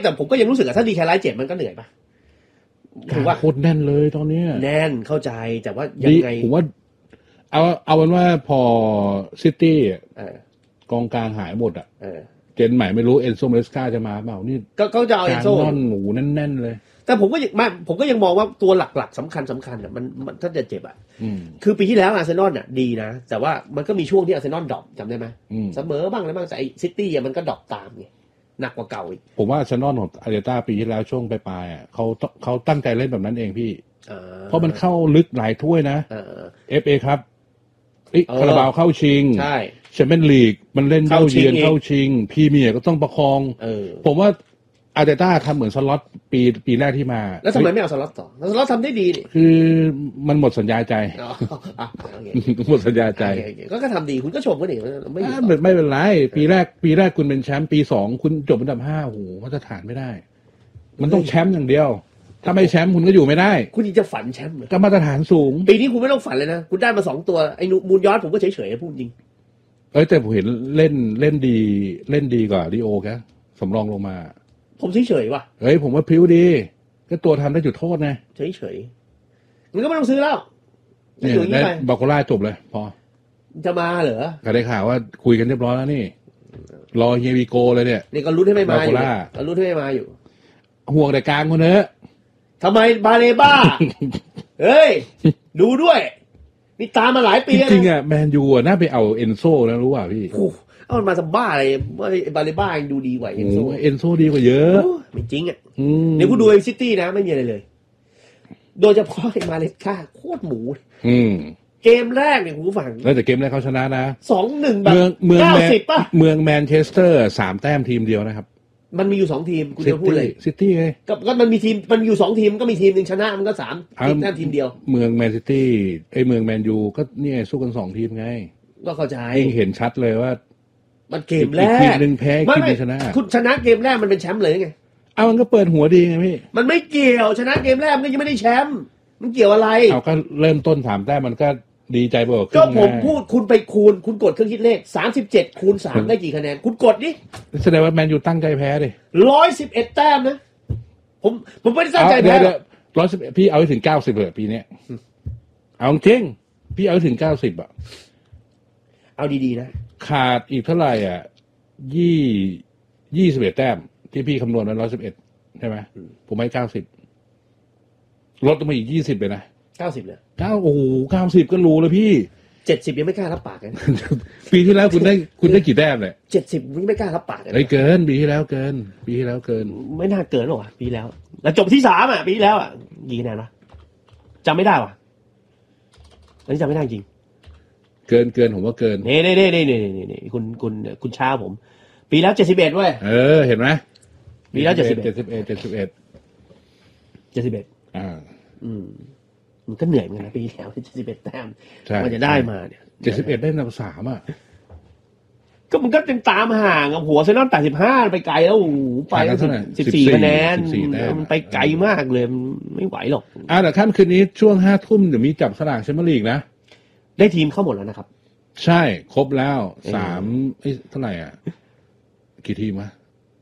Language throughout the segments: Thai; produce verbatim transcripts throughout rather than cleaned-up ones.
แต่ผมก็ยังรู้สึกว่าถ้าดีแคไลท์เจ็บมันก็เหนื่อยป่ะถือว่าโคตรแน่นเลยตอนนี้แน่นเข้าใจแต่ว่ายังไงผมว่าเอาเอาเป็นว่าพอซิตี้กองกลางหายหมดอ่ะเจนใหม่ไม่รู้เอนโซเมสกาจะมาเปล่านี่ก็จะเอาเอนโซนอนหนูแน่นๆเลยแต่ผมก็ยังไม่ผมก็ยังมองว่าตัวหลักๆสำคัญสำคัญอ่ะมันมันถ้าจะเจ็บอ่ะคือปีที่แล้วอาร์เซนอลน่ะดีนะแต่ว่ามันก็มีช่วงที่อาร์เซนอลดรอปจำได้ไหมเสมอบ้างอะไรบ้างแต่ไอซิตี้มันก็ดรอปตามไงหนักกว่าเก่าอีกผมว่าอาร์เซนอลของอาร์เตต้าปีที่แล้วช่วงปลายๆอ่ะเขาเขาตั้งใจเล่นแบบนั้นเองพี่เพราะมันเข้าลึกหลายถ้วยนะเอฟเอครับคาราบาวเข้าชิงใช่แชมเปี้ยนลีกมันเล่นเข้าเยือนเข้าชิงพรีเมียร์ก็ต้องประคองผมว่าอาร์เตต้าทำเหมือนสล็อตปีปีแรกที่มาแล้วทำไมไม่เอาสล็อตต่อสล็อตทำได้ดีนี่คือมันหมดสัญญาใจหมดสัญญาใจก็ก็ทำดีคุณก็ชมก็ดีไม่ไม่เป็นไรปีแรกปีแรกคุณเป็นแชมป์ปีสองคุณจบอันดับห้าโอ้โหมาตรฐานไม่ได้มันต้องแชมป์อย่างเดียวถ้าไม่แชมป์คุณก็อยู่ไม่ได้คุณจะฝันแชมป์ก็มาตรฐานสูงปีนี้คุณไม่ต้องฝันเลยนะคุณได้มาสองตัวไอ้มูนยอดผมก็เฉยๆพูดจริงเอ้ยแต่ผมเห็นเล่นเล่นดีเล่นดีกว่าดิโอแกสำรองลงมาผมเฉยๆว่ะเฮ้ยผมว่าพริ้วดีก็ตัวทำได้จุดโทษไงเฉยๆมันก็ไม่ต้องซื้อแล้วเนี่ยได้บาโคล่าจบเลยพอจะมาเหรอก็ได้ข่าวว่าคุยกันเรียบร้อยแล้วนี่รอเฮียวีโกเลยเนี่ยนี่ก็ลุ้นให้ไม่มาอยู่ก็ลุ้นให้ไม่มาอยู่ห่วงแต่กลางคนเนอะทำไมบาเลบ้าเฮ้ยดูด้วยนี่ตามมาหลายปีจริงๆอ่ะแมนยูอ่ะน่าไปเอาเอนโซนะรู้ป่ะพี่เอามันมาสบ้าอะไรบาเลบ้ายังดูดีกว่าเอนโซเอนโซดีกว่าเยอะไม่จริงอ่ะเดี๋ยวกูดูไอ้ซิตี้นะไม่มีอะไรเลยโดยเฉพาะไอ้มาเลสกาโคตรหมูเกมแรกเนี่ยคุณผู้ฟังแล้วแต่เกมแรกเขาชนะนะสองหนึ่ง แบบเก้าสิบป่ะเมืองแมนเชสเตอร์สามแต้มทีมเดียวนะครับมันมีอยู่สองทีมคุณจะพูดเลยซิตี้ไงก็มันมีทีมมันอยู่สองทีมก็มีทีมนึงชนะมันก็สามทีมแค่ทีมเดียวเมืองแมนซิตี้ไอ้เมืองแมนยูก็เนี่ยสู้กันสองทีมไงก็เข้าใจเห็นชัดเลยว่ามันเกมแรกทีมนึงแพ้ทีมนึงชนะคุณชนะเกมแรกมันเป็นแชมป์เลยไงเอามันก็เปิดหัวดีไงพี่มันไม่เกี่ยวชนะเกมแรกมันก็ยังไม่ได้แชมป์มันเกี่ยวอะไรเอาก็เริ่มต้นสามแต้มมันก็ดีใจเบิกก็ผมพูดคุณไปคูณคุณกดเครื่องคิดเลขสามสิบเจ็ดคูณสามได้กี่คะแนนคุณกดดิแสดงว่าแมนยูตั้งใจแพ้ดิหนึ่งร้อยสิบเอ็ดแต้มนะผมผมไม่ได้ตั้งใจแพ้หนึ่งร้อยสิบเอ็ดพี่เอาให้ถึงเก้าสิบเลยปีนี้เอาจริงพี่เอาถึงเก้าสิบอ่ะเอาดีๆนะขาดอีกเท่าไหร่อ่ะยี่ยี่สิบเอ็ดแต้มที่พี่คำนวณไว้ร้อยสิบเอ็ดใช่ไหมผมให้เก้าสิบลดลงมาอีกยี่สิบเลยนะเก้าสิบเลยเก้าโอ้โหเก้าสิบก็รู้เลยพี่เจ็ดสิบยังไม่กล้ารับปากเลยปีที่แล้วคุณได้คุณได้กี่แต้มเลยเจ็ดสิบยังไม่กล้ารับปากเลยเฮ้ยเกินปีที่แล้วเกินปีที่แล้วเกินไม่น่าเกินหรอกปีแล้วแล้วจบที่สามอ่ะปีแล้วอ่ะกี่คะแนนวะจำไม่ได้ว่ะอันนี้จำไม่ได้จริงเกินเกินผมว่าเกินเน่เน่เน่เน่เน่เน่คุณคุณคุณช้าผมปีแล้วเจ็ดสิบเอ็ดเว้ยเออเห็นไหมปีแล้วเจ็ดสิบเอ็ดเจ็ดสิบเอ็ดเจ็ดสิบเอ็ดเจ็ดสิบเอ็ดอ่าอืมมันก็เหนื่อยเหมือนกันนะปีแล้วเจ็ดสิบเอ็ดแต้มมันจะได้มาเนี่ยเจ็ดสิบเอ็ดได้อันดับสามอ่ะก็มันก็ยังตามห่างกับหัวเซนอนแปดสิบห้าไปไกลแล้วโอ้โหไปสิบสี่คะแนนมันไปไกลมากเลยมันไม่ไหวหรอกอ่าแต่ค่ำคืนนี้ช่วงห้าทุ่มเดี๋ยวมีจับสลากแชมเปี้ยนลีกนะได้ทีมเข้าหมดแล้วนะครับใช่ครบแล้วสามเอ้ยเท่าไหร่อ่ะกี่ทีมวะ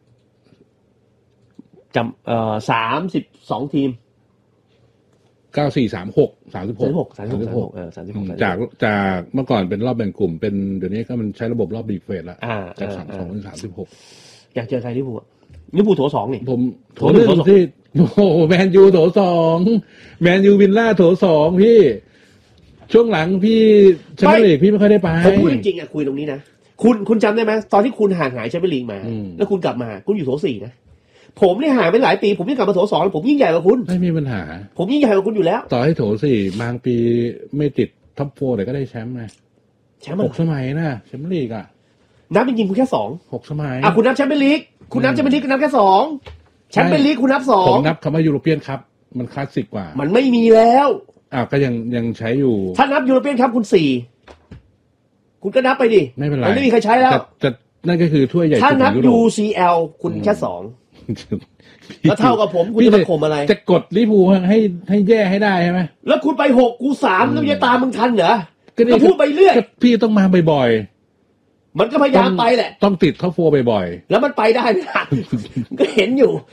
จำเอ่อสามสิบสองทีมเก้าสี่สามหกสามสิบหกสามสิบหกเออสามสิบหกจากจากเมื่อก่อนเป็นรอบแบ่งกลุ่มเป็นเดี๋ยวนี้ก็มันใช้ระบบรอบบีเฟสแล้วจากสามสองเป็นสามสิบหกอยากเจอใครลิเวอร์พูลลิเวอร์พูลโถสองนี่ผมโถหนึ่งที่โอ้โหแมนยูโถสองแมนยูวินล่าโถสองพี่ช่วงหลังพี่แชมเปี้ยนลีกพี่ไม่ค่อยได้ไปผมพูดจริงๆอ่ะคุยตรงนี้นะคุณคุณจำได้ไหมตอนที่คุณห่างหายแชมเปี้ยนลีกมาแล้วคุณกลับมาคุณอยู่โถสี่นะผมนี่ห่างไปหลายปีผมยิ่งกลับมาโถสองผมยิ่งใหญ่กว่าคุณไม่มีปัญหาผมยิ่งใหญ่กว่าคุณอยู่แล้วต่อให้โถสี่บางปีไม่ติดท็อปโฟร์แต่ก็ได้แชมป์ไงแชมป์หกสมัยนะแชมเปี้ยนลีกอ่ะนับจริงๆคุณแค่สองหกสมัยอ่ะคุณนับแชมเปี้ยนลีกคุณนับแชมเปี้ยนลีกคุณนับแค่สองแชมเปี้ยนลีกคุณนับสองผมนับคำว่ายูโรเปียนครับมันคลาสสิกกว่ามันไม่มีแล้วอ้าวก็ยังยังใช้อยู่ถ้านับยูโรเปียนครับคุณสี่คุณก็นับไปดิไม่เป็นไรไม่มีใครใช้แล้วแต่นั่นก็คือถ้วยใหญ่ถ้านับ ยู ซี แอล คุณแค่สองแล้วเท่ากับผมคุณจะมาข่มอะไรจะกดลิเวอร์พูลให้ให้แย่ให้ได้ใช่ไหมแล้วคุณไปหกกูสามแล้วจะตามมึงทันเหรอก็พูดไปเรื่อยพี่ต้องมาบ่อยๆมันก็พยายามไปแหละต้องติดท็อปโฟร์บ่อยๆแล้วมันไปได้ไหมก็เห็นอยู่